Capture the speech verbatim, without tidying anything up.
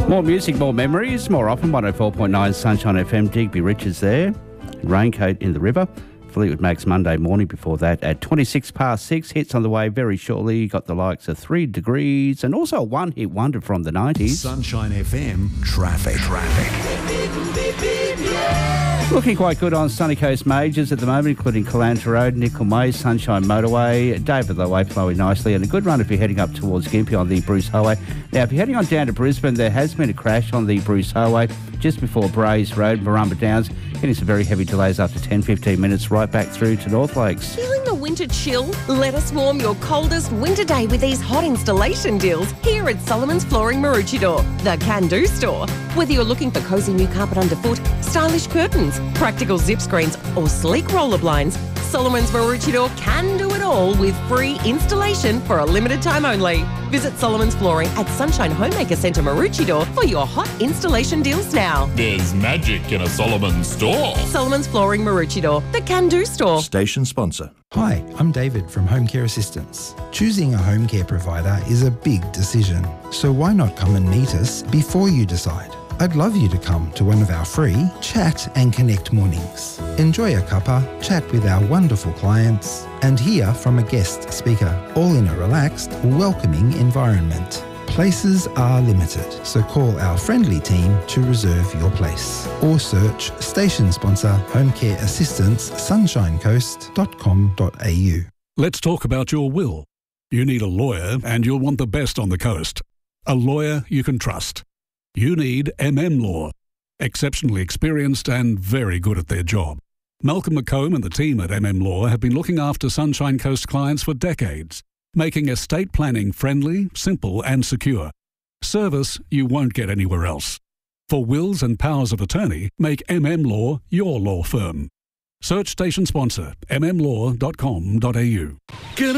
More music, more memories, more often. one oh four point nine Sunshine F M. Digby Richards there. Raincoat in the River. Fleetwood Mac's Monday Morning before that at twenty-six past six. Hits on the way very shortly. Got the likes of Three Degrees and also a one-hit wonder from the nineties. Sunshine F M Traffic. Traffic. Looking quite good on Sunny Coast Majors at the moment, including Calanta Road, Nickel May, Sunshine Motorway, David Way flowing nicely, and a good run if you're heading up towards Gympie on the Bruce Highway. Now, if you're heading on down to Brisbane, there has been a crash on the Bruce Highway just before Braes Road, Marumba Downs, getting some very heavy delays after ten, fifteen minutes right back through to North Lakes. Feeling the winter chill? Let us warm your coldest winter day with these hot installation deals here at Solomon's Flooring Maroochydore, the can-do store. Whether you're looking for cosy new carpet underfoot, stylish curtains, practical zip screens or sleek roller blinds, Solomon's Maroochydore can do it all with free installation for a limited time only. Visit Solomon's Flooring at Sunshine Homemaker Centre Maroochydore for your hot installation deals now. There's magic in a Solomon store. Solomon's Flooring Maroochydore, the can-do store. Station sponsor. Hi, I'm David from Home Care Assistance. Choosing a home care provider is a big decision, so why not come and meet us before you decide? I'd love you to come to one of our free Chat and Connect mornings. Enjoy a cuppa, chat with our wonderful clients, and hear from a guest speaker, all in a relaxed, welcoming environment. Places are limited, so call our friendly team to reserve your place. Or search station sponsor Home Care Assistance sunshine coast dot com dot a u. Let's talk about your will. You need a lawyer and you'll want the best on the coast. A lawyer you can trust. You need M M Law. Exceptionally experienced and very good at their job. Malcolm McComb and the team at M M Law have been looking after Sunshine Coast clients for decades, making estate planning friendly, simple and secure. Service you won't get anywhere else. For wills and powers of attorney, make M M Law your law firm. Search station sponsor m m law dot com dot a u.